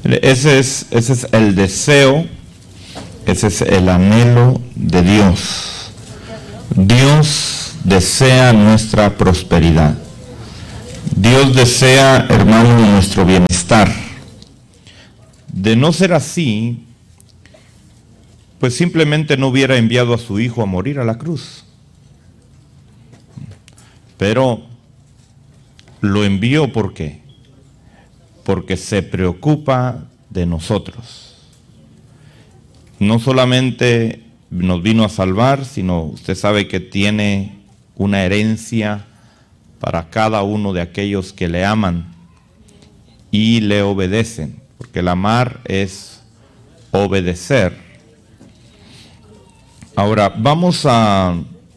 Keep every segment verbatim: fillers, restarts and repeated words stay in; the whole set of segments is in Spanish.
Ese es, ese es el deseo, ese es el anhelo de Dios. Dios desea nuestra prosperidad. Dios desea, hermano, nuestro bienestar. De no ser así, pues simplemente no hubiera enviado a su Hijo a morir a la cruz. Pero lo envió ¿por qué? Porque se preocupa de nosotros. No solamente nos vino a salvar, sino usted sabe que tiene una herencia para cada uno de aquellos que le aman y le obedecen, porque el amar es obedecer. Ahora, vamos a,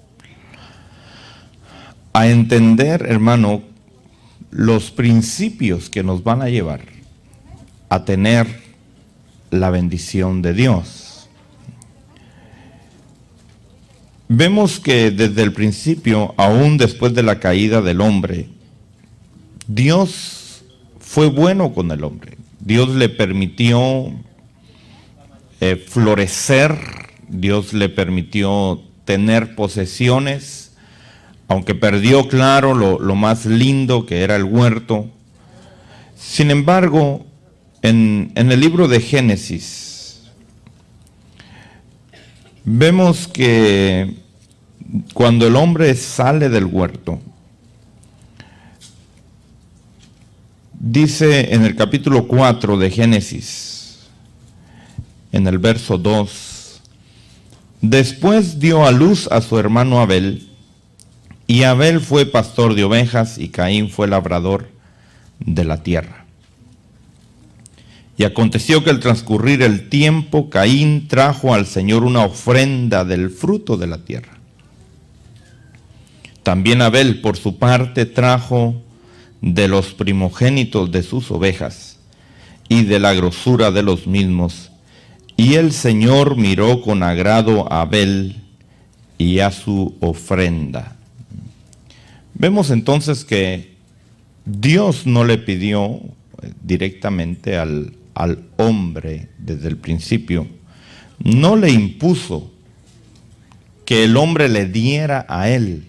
a entender, hermano, los principios que nos van a llevar a tener la bendición de Dios. Vemos que desde el principio, aún después de la caída del hombre, Dios fue bueno con el hombre. Dios le permitió eh, florecer, Dios le permitió tener posesiones, aunque perdió, claro, lo, lo más lindo que era el huerto. Sin embargo, en, en el libro de Génesis, vemos que cuando el hombre sale del huerto, dice en el capítulo cuatro de Génesis, en el verso dos, después dio a luz a su hermano Abel, y Abel fue pastor de ovejas y Caín fue labrador de la tierra. Y aconteció que al transcurrir el tiempo, Caín trajo al Señor una ofrenda del fruto de la tierra. También Abel, por su parte, trajo de los primogénitos de sus ovejas y de la grosura de los mismos. Y el Señor miró con agrado a Abel y a su ofrenda. Vemos entonces que Dios no le pidió directamente al, al hombre desde el principio, no le impuso que el hombre le diera a él.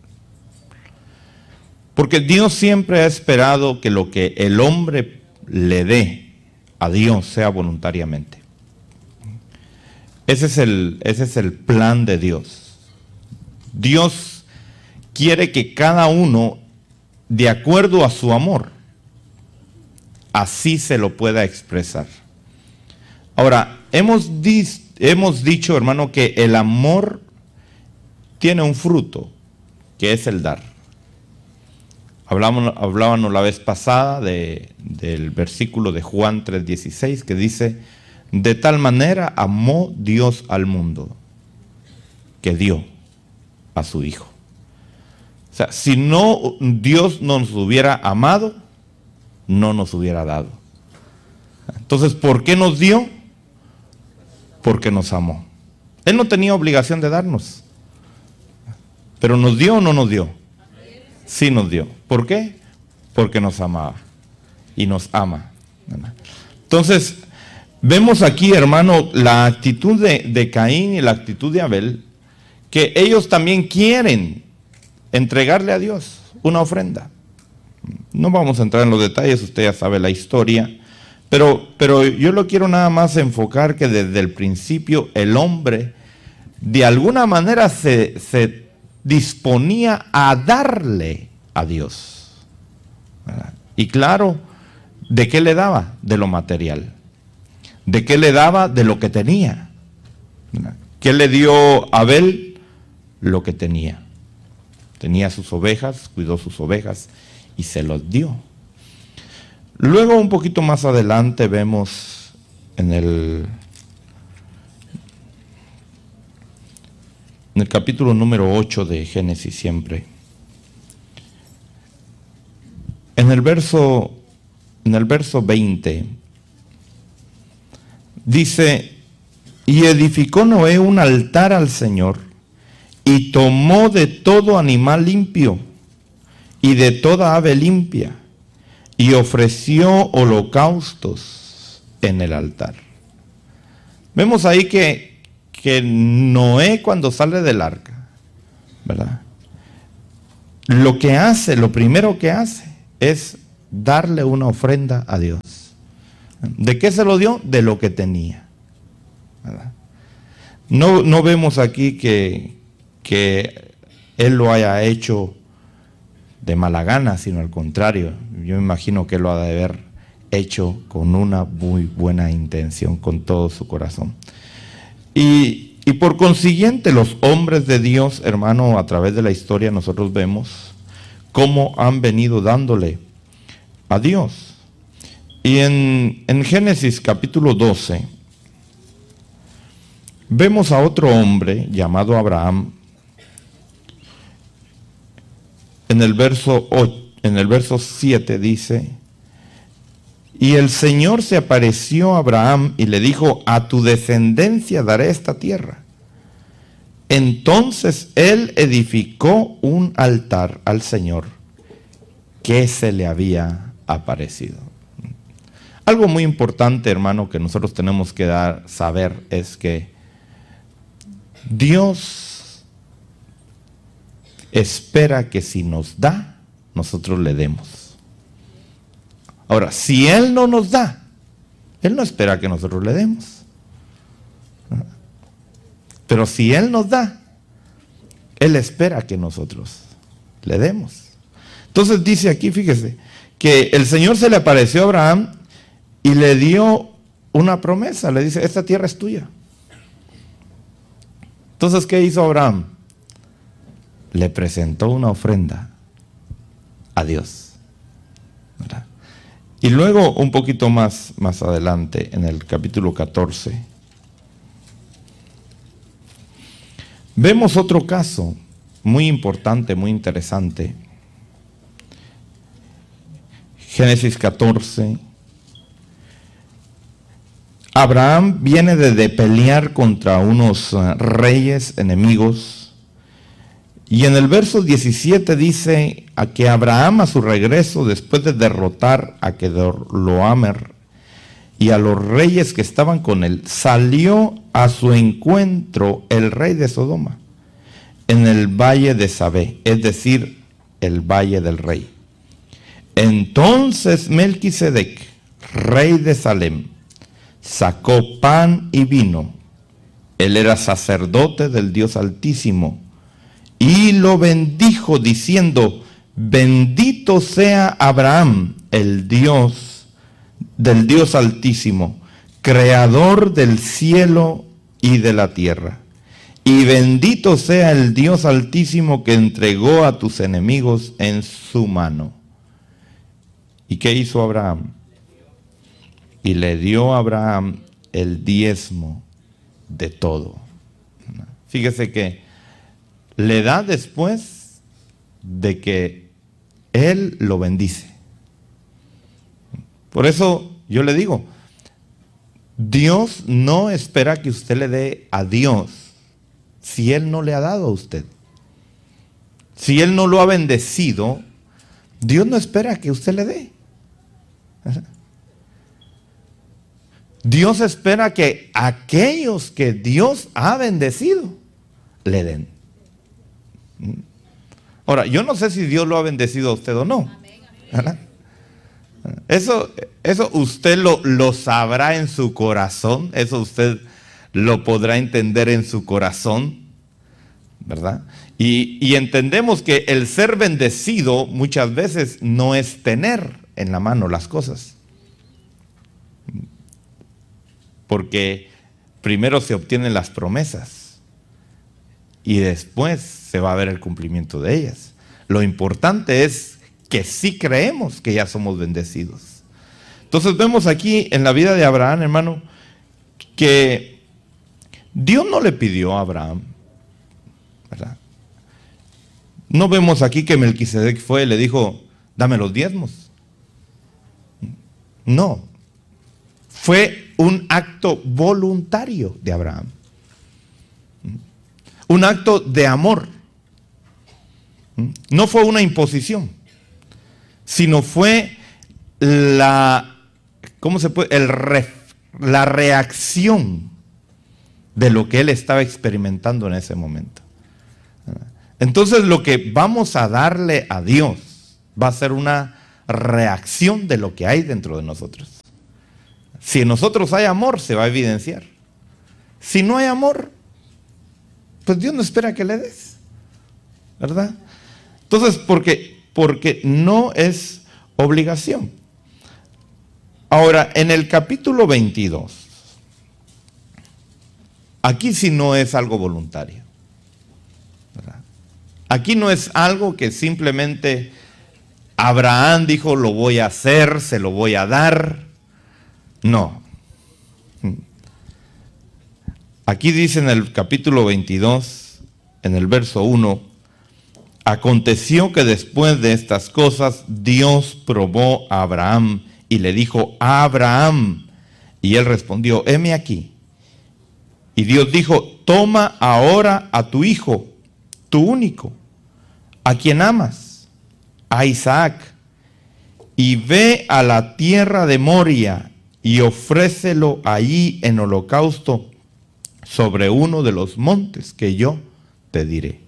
Porque Dios siempre ha esperado que lo que el hombre le dé a Dios sea voluntariamente. Ese es el, ese es el plan de Dios. Dios quiere que cada uno, de acuerdo a su amor, así se lo pueda expresar. Ahora, hemos, di, hemos dicho, hermano, que el amor tiene un fruto, que es el dar. Hablábamos, hablábamos la vez pasada de, del versículo de Juan tres dieciséis que dice, de tal manera amó Dios al mundo, que dio a su Hijo. O sea, si no Dios no nos hubiera amado, no nos hubiera dado. Entonces, ¿por qué nos dio? Porque nos amó. Él no tenía obligación de darnos. Pero ¿nos dio o no nos dio? Sí nos dio. ¿Por qué? Porque nos amaba. Y nos ama. Entonces, vemos aquí, hermano, la actitud de, de Caín y la actitud de Abel, que ellos también quieren entregarle a Dios una ofrenda. No vamos a entrar en los detalles, usted ya sabe la historia, pero, pero yo lo quiero nada más enfocar que desde el principio el hombre de alguna manera se, se disponía a darle a Dios. ¿Verdad? Y claro, ¿de qué le daba? De lo material. ¿De qué le daba? De lo que tenía. ¿Verdad? ¿Qué le dio Abel? Lo que tenía. Tenía sus ovejas, cuidó sus ovejas y se los dio. Luego, un poquito más adelante, vemos en el, en el capítulo número ocho de Génesis siempre. En el verso, en el verso veinte, dice, y edificó Noé un altar al Señor, y tomó de todo animal limpio, y de toda ave limpia, y ofreció holocaustos en el altar. Vemos ahí que, que Noé, cuando sale del arca, ¿verdad?, lo que hace, lo primero que hace es darle una ofrenda a Dios. ¿De qué se lo dio? De lo que tenía, ¿verdad? No, no vemos aquí que, que él lo haya hecho de mala gana, sino al contrario. Yo me imagino que lo ha de haber hecho con una muy buena intención, con todo su corazón. Y, y por consiguiente, los hombres de Dios, hermano, a través de la historia nosotros vemos cómo han venido dándole a Dios. Y en, en Génesis capítulo doce, vemos a otro hombre llamado Abraham. En el verso ocho, en el verso siete dice: y el Señor se apareció a Abraham y le dijo: a tu descendencia daré esta tierra. Entonces él edificó un altar al Señor que se le había aparecido. Algo muy importante, hermano, que nosotros tenemos que dar, saber es que Dios espera que si nos da, nosotros le demos. Ahora, si Él no nos da, Él no espera que nosotros le demos. Pero si Él nos da, Él espera que nosotros le demos. Entonces dice aquí, fíjese, que el Señor se le apareció a Abraham y le dio una promesa. Le dice: esta tierra es tuya. Entonces, ¿qué hizo Abraham? Le presentó una ofrenda a Dios, ¿verdad? Y luego, un poquito más, más adelante, en el capítulo catorce, vemos otro caso muy importante, muy interesante. Génesis catorce. Abraham viene de, de pelear contra unos uh, reyes enemigos. Y en el verso diecisiete dice a que Abraham, a su regreso, después de derrotar a Kedorlaomer y a los reyes que estaban con él, salió a su encuentro el rey de Sodoma en el valle de Sabé, es decir, el valle del rey. Entonces Melquisedec, rey de Salem, sacó pan y vino. Él era sacerdote del Dios Altísimo y lo bendijo diciendo: bendito sea Abraham, el Dios del Dios Altísimo, creador del cielo y de la tierra. Y bendito sea el Dios Altísimo que entregó a tus enemigos en su mano. ¿Y qué hizo Abraham? Y le dio a Abraham el diezmo de todo. Fíjese que le da después de que él lo bendice. Por eso yo le digo, Dios no espera que usted le dé a Dios si Él no le ha dado a usted. Si Él no lo ha bendecido, Dios no espera que usted le dé. Dios espera que aquellos que Dios ha bendecido le den. Ahora, yo no sé si Dios lo ha bendecido a usted o no. ¿Verdad? Eso, eso usted lo, lo sabrá en su corazón, eso usted lo podrá entender en su corazón, ¿verdad? Y, y entendemos que el ser bendecido muchas veces no es tener en la mano las cosas. Porque primero se obtienen las promesas y después se va a ver el cumplimiento de ellas. Lo importante es que sí creemos que ya somos bendecidos. Entonces vemos aquí en la vida de Abraham, hermano, que Dios no le pidió a Abraham, ¿verdad? No vemos aquí que Melquisedec fue y le dijo: dame los diezmos. No, fue un acto voluntario de Abraham, un acto de amor. No fue una imposición, sino fue la, ¿cómo se puede? El ref, la reacción de lo que él estaba experimentando en ese momento. Entonces lo que vamos a darle a Dios va a ser una reacción de lo que hay dentro de nosotros. Si en nosotros hay amor, se va a evidenciar. Si no hay amor, pues Dios no espera que le des, ¿verdad? Entonces, porque, porque no es obligación. Ahora, en el capítulo veintidós, aquí sí no es algo voluntario, ¿verdad? Aquí no es algo que simplemente Abraham dijo, lo voy a hacer, se lo voy a dar. No. Aquí dice en el capítulo veintidós, en el verso uno, aconteció que después de estas cosas, Dios probó a Abraham y le dijo, Abraham, y él respondió, heme aquí. Y Dios dijo, toma ahora a tu hijo, tu único, a quien amas, a Isaac, y ve a la tierra de Moria y ofrécelo allí en holocausto sobre uno de los montes que yo te diré.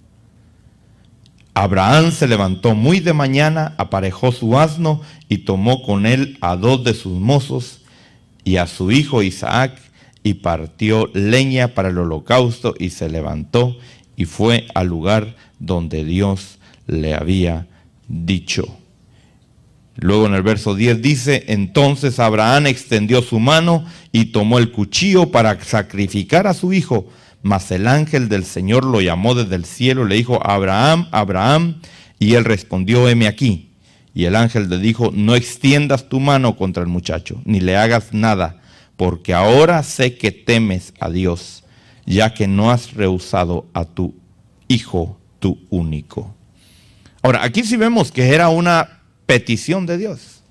Abraham se levantó muy de mañana, aparejó su asno y tomó con él a dos de sus mozos y a su hijo Isaac, y partió leña para el holocausto y se levantó y fue al lugar donde Dios le había dicho. Luego en el verso diez dice, entonces Abraham extendió su mano y tomó el cuchillo para sacrificar a su hijo. Mas el ángel del Señor lo llamó desde el cielo y le dijo, Abraham, Abraham, y él respondió, heme aquí. Y el ángel le dijo, no extiendas tu mano contra el muchacho, ni le hagas nada, porque ahora sé que temes a Dios, ya que no has rehusado a tu hijo, tu único. Ahora, aquí sí vemos que era una petición de Dios.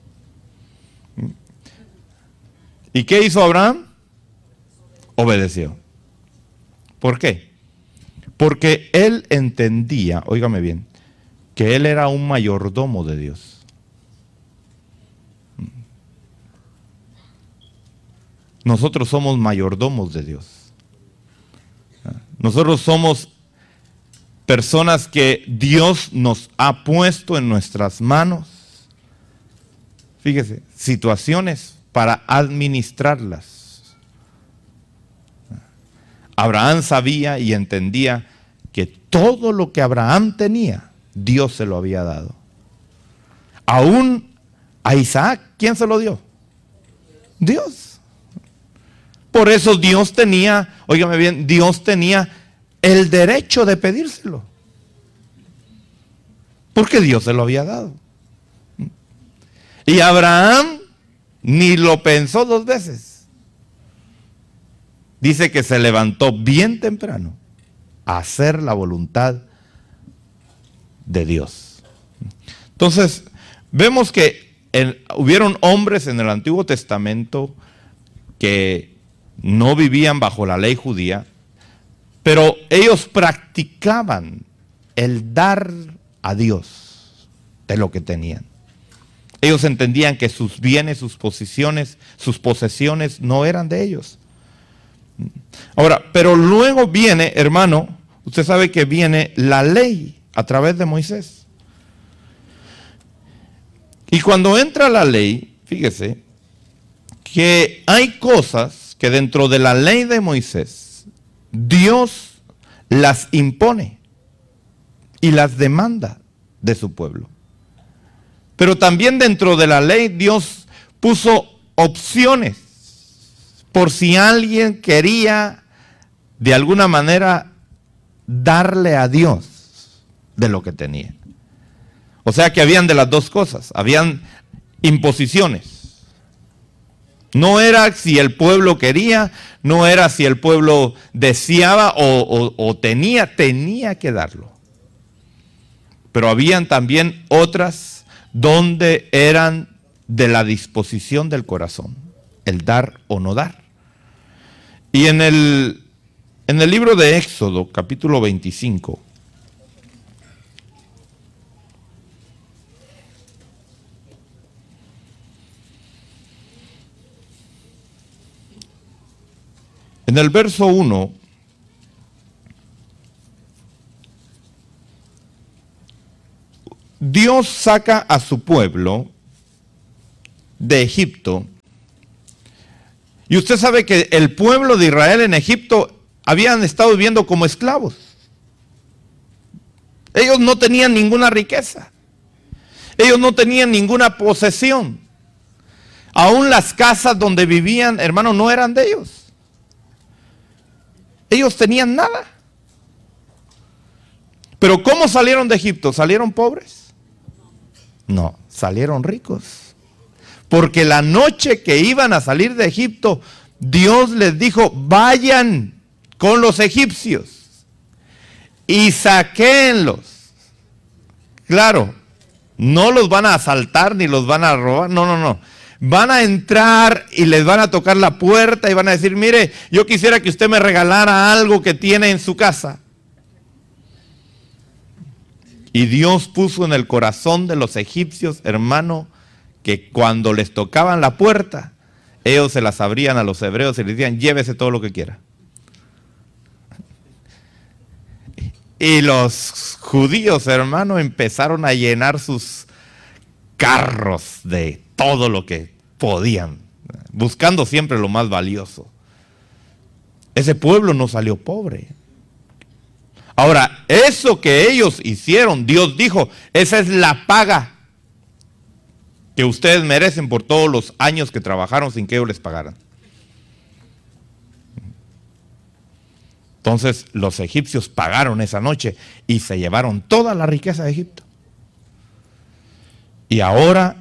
¿Y qué hizo Abraham? Obedeció. ¿Por qué? Porque él entendía, óigame bien, que él era un mayordomo de Dios. Nosotros somos mayordomos de Dios. Nosotros somos personas que Dios nos ha puesto en nuestras manos. Fíjese, situaciones para administrarlas. Abraham sabía y entendía que todo lo que Abraham tenía, Dios se lo había dado. Aún a Isaac, ¿quién se lo dio? Dios. Por eso Dios tenía, óigame bien, Dios tenía el derecho de pedírselo. Porque Dios se lo había dado. Y Abraham ni lo pensó dos veces. Dice que se levantó bien temprano a hacer la voluntad de Dios. Entonces, vemos que el, hubieron hombres en el Antiguo Testamento que no vivían bajo la ley judía, pero ellos practicaban el dar a Dios de lo que tenían. Ellos entendían que sus bienes, sus posiciones, sus posesiones no eran de ellos. Ahora, pero luego viene, hermano, usted sabe que viene la ley a través de Moisés. Y cuando entra la ley, fíjese, que hay cosas que dentro de la ley de Moisés, Dios las impone y las demanda de su pueblo. Pero también dentro de la ley Dios puso opciones por si alguien quería de alguna manera darle a Dios de lo que tenía. O sea que habían de las dos cosas, habían imposiciones. No era si el pueblo quería, no era si el pueblo deseaba o, o, o tenía, tenía que darlo. Pero habían también otras donde eran de la disposición del corazón, el dar o no dar. Y en el, en el libro de Éxodo, capítulo veinticinco, En el verso uno, Dios saca a su pueblo de Egipto. Y usted sabe que el pueblo de Israel en Egipto habían estado viviendo como esclavos. Ellos no tenían ninguna riqueza. Ellos no tenían ninguna posesión. Aún las casas donde vivían, hermano, no eran de ellos. Ellos tenían nada. Pero ¿cómo salieron de Egipto? ¿Salieron pobres? No, salieron ricos. Porque la noche que iban a salir de Egipto, Dios les dijo, vayan con los egipcios y saquéenlos. Claro, no los van a asaltar ni los van a robar, no, no, no. Van a entrar y les van a tocar la puerta y van a decir, mire, yo quisiera que usted me regalara algo que tiene en su casa. Y Dios puso en el corazón de los egipcios, hermano, que cuando les tocaban la puerta, ellos se las abrían a los hebreos y les decían, llévese todo lo que quiera. Y los judíos, hermano, empezaron a llenar sus carros de todo lo que podían, buscando siempre lo más valioso. Ese pueblo no salió pobre. Ahora, eso que ellos hicieron, Dios dijo, esa es la paga que ustedes merecen por todos los años que trabajaron sin que ellos les pagaran. Entonces los egipcios pagaron esa noche y se llevaron toda la riqueza de Egipto. Y ahora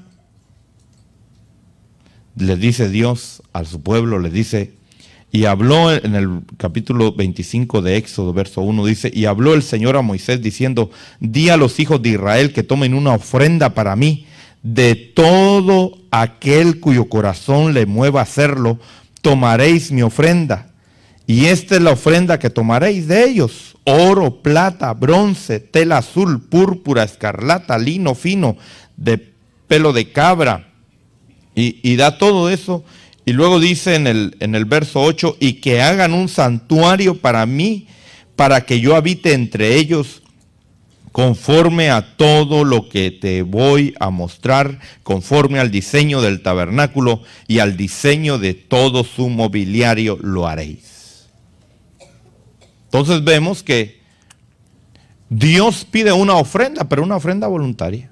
le dice Dios a su pueblo, le dice, y habló en el capítulo veinticinco de Éxodo, verso uno, dice, y habló el Señor a Moisés diciendo, di a los hijos de Israel que tomen una ofrenda para mí, de todo aquel cuyo corazón le mueva a hacerlo, tomaréis mi ofrenda. Y esta es la ofrenda que tomaréis de ellos, oro, plata, bronce, tela azul, púrpura, escarlata, lino fino, de pelo de cabra. Y, y da todo eso. Y luego dice en el, en el verso ocho, y que hagan un santuario para mí, para que yo habite entre ellos, conforme a todo lo que te voy a mostrar, conforme al diseño del tabernáculo y al diseño de todo su mobiliario lo haréis. Entonces vemos que Dios pide una ofrenda, pero una ofrenda voluntaria.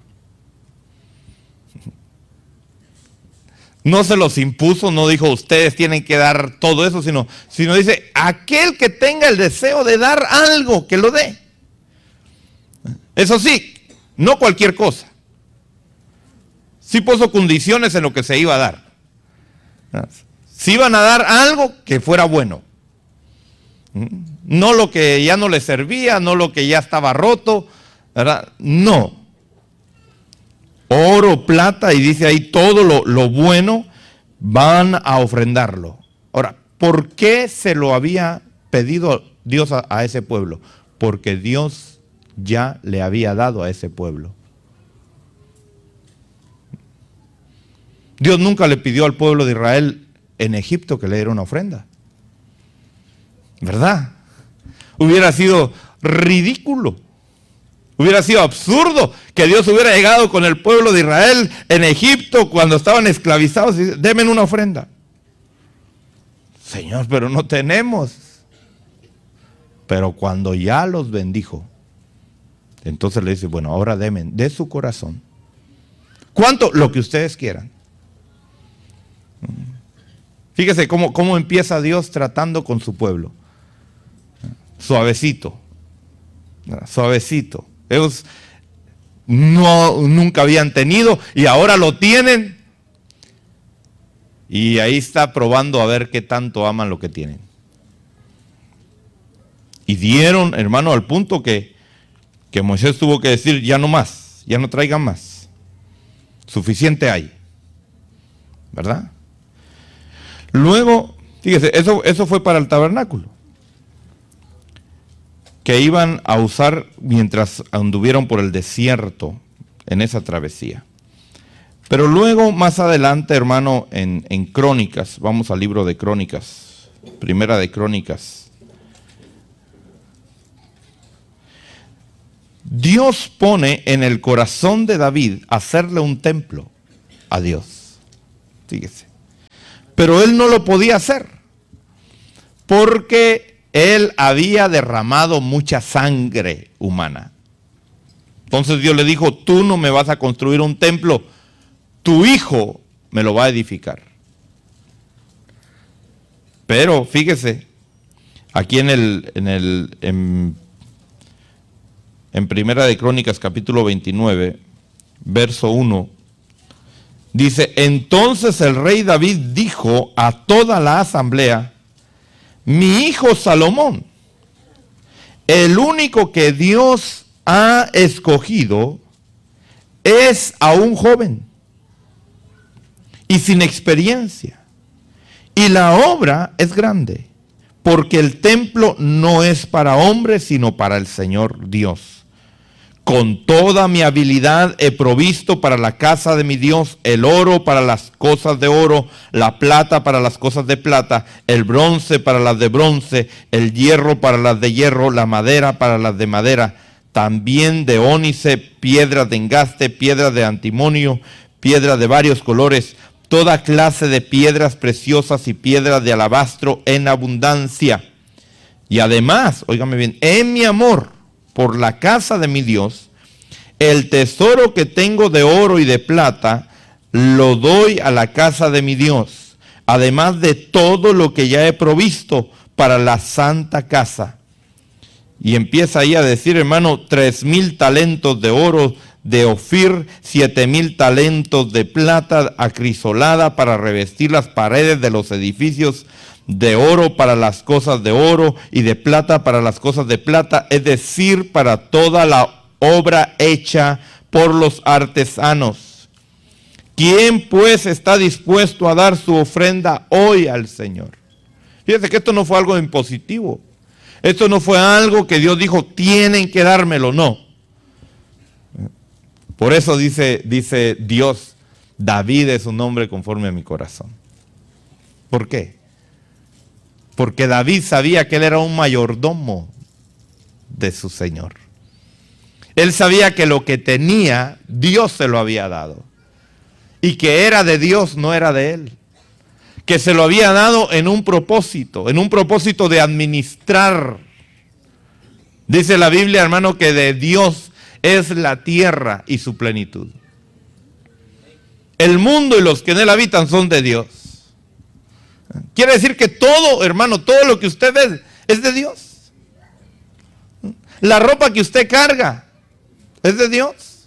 No se los impuso, no dijo ustedes tienen que dar todo eso, sino, sino dice, aquel que tenga el deseo de dar algo, que lo dé. Eso sí, no cualquier cosa. Sí puso condiciones en lo que se iba a dar. Si iban a dar algo que fuera bueno. No lo que ya no le servía, no lo que ya estaba roto, ¿verdad? No. Oro, plata, y dice ahí todo lo, lo bueno van a ofrendarlo. Ahora, ¿por qué se lo había pedido Dios a, a ese pueblo? Porque Dios ya le había dado a ese pueblo. Dios nunca le pidió al pueblo de Israel en Egipto que le diera una ofrenda. ¿Verdad? Hubiera sido ridículo. Hubiera sido absurdo que Dios hubiera llegado con el pueblo de Israel en Egipto cuando estaban esclavizados y dice, denme una ofrenda. Señor, pero no tenemos. Pero cuando ya los bendijo, entonces le dice, bueno, ahora denme de su corazón. ¿Cuánto? Lo que ustedes quieran. Fíjese cómo, cómo empieza Dios tratando con su pueblo. Suavecito. Suavecito. Ellos no, nunca habían tenido y ahora lo tienen. Y ahí está probando a ver qué tanto aman lo que tienen. Y dieron, hermano, al punto que, que Moisés tuvo que decir, ya no más, ya no traigan más. Suficiente hay. ¿Verdad? Luego, fíjese, eso, eso fue para el tabernáculo, que iban a usar mientras anduvieron por el desierto en esa travesía. Pero luego, más adelante, hermano, en, en Crónicas, vamos al libro de Crónicas, Primera de Crónicas. Dios pone en el corazón de David hacerle un templo a Dios. Fíjese. Pero él no lo podía hacer porque él había derramado mucha sangre humana. Entonces Dios le dijo, tú no me vas a construir un templo, tu hijo me lo va a edificar. Pero fíjese, aquí en el, en el, en, en Primera de Crónicas capítulo veintinueve, verso uno, dice, entonces el rey David dijo a toda la asamblea, mi hijo Salomón, el único que Dios ha escogido, es aún joven y sin experiencia. Y la obra es grande, porque el templo no es para hombres, sino para el Señor Dios. Con toda mi habilidad he provisto para la casa de mi Dios el oro para las cosas de oro, la plata para las cosas de plata, el bronce para las de bronce, el hierro para las de hierro, la madera para las de madera, también de ónice, piedras de engaste, piedras de antimonio, piedras de varios colores, toda clase de piedras preciosas y piedras de alabastro en abundancia. Y además, óigame bien, en mi amor por la casa de mi Dios, el tesoro que tengo de oro y de plata, lo doy a la casa de mi Dios, además de todo lo que ya he provisto para la santa casa. Y empieza ahí a decir, hermano, tres mil talentos de oro de Ofir, siete mil talentos de plata acrisolada para revestir las paredes de los edificios, de oro para las cosas de oro y de plata para las cosas de plata, es decir, para toda la obra hecha por los artesanos. ¿Quién pues está dispuesto a dar su ofrenda hoy al Señor? Fíjense que esto no fue algo impositivo. Esto no fue algo que Dios dijo, tienen que dármelo, no. Por eso dice, dice Dios, David es un hombre conforme a mi corazón. ¿Por qué? Porque David sabía que él era un mayordomo de su Señor. Él sabía que lo que tenía, Dios se lo había dado. Y que era de Dios, no era de él. Que se lo había dado en un propósito, en un propósito de administrar. Dice la Biblia, hermano, que de Dios es la tierra y su plenitud. El mundo y los que en él habitan son de Dios. Quiere decir que todo, hermano, todo lo que usted ve es de Dios. La ropa que usted carga es de Dios.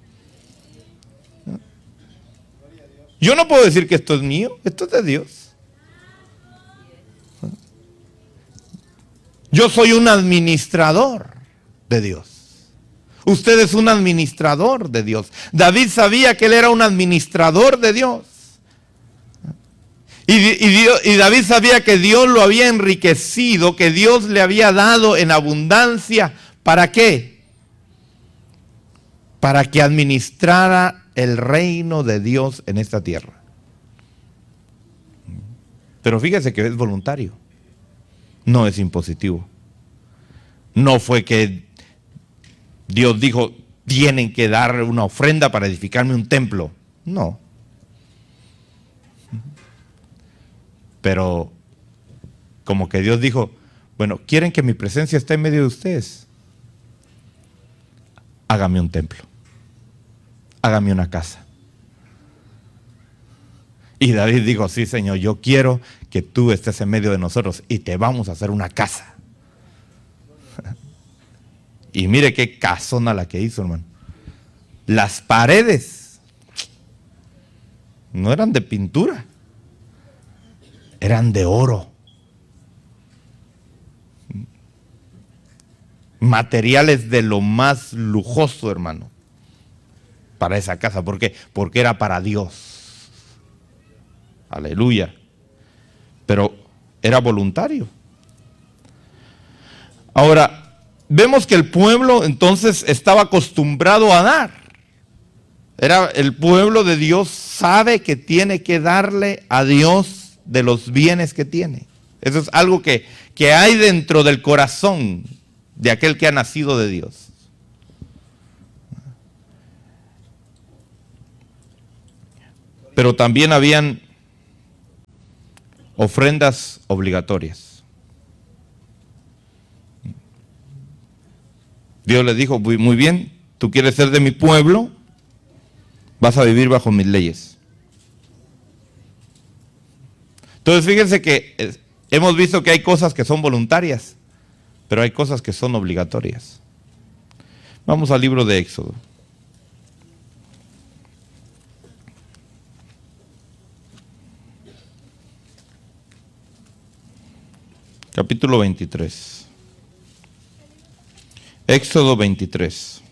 Yo no puedo decir que esto es mío, esto es de Dios. Yo soy un administrador de Dios. Usted es un administrador de Dios. David sabía que él era un administrador de Dios. Y, y, Dios, y David sabía que Dios lo había enriquecido, que Dios le había dado en abundancia. ¿Para qué? Para que administrara el reino de Dios en esta tierra. Pero fíjese que es voluntario. No es impositivo. No fue que Dios dijo, tienen que dar una ofrenda para edificarme un templo. No. Pero como que Dios dijo, bueno, ¿quieren que mi presencia esté en medio de ustedes? Hágame un templo. Hágame una casa. Y David dijo, sí, Señor, yo quiero que tú estés en medio de nosotros y te vamos a hacer una casa. Y mire qué casona la que hizo, hermano. Las paredes no eran de pintura, eran de oro. Materiales de lo más lujoso, hermano, para esa casa. ¿Por qué? Porque era para Dios. Aleluya. Pero era voluntario. Ahora, vemos que el pueblo entonces estaba acostumbrado a dar. Era el pueblo de Dios, sabe que tiene que darle a Dios de los bienes que tiene. Eso es algo que, que hay dentro del corazón de aquel que ha nacido de Dios. Pero también habían ofrendas obligatorias. Dios le dijo, muy bien, tú quieres ser de mi pueblo, vas a vivir bajo mis leyes. Entonces fíjense que hemos visto que hay cosas que son voluntarias, pero hay cosas que son obligatorias. Vamos al libro de Éxodo. Capítulo veintitrés. Éxodo veintitrés.